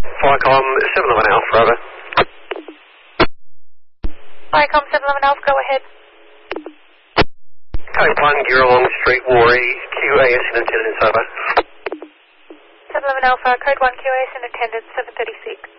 Flycom 711 Alpha, over. Flycom 711 Alpha, go ahead. Code 1, Giralong Street, Warrie, QAS in attendance, over. 711 Alpha, code 1 QAS in attendance, 736.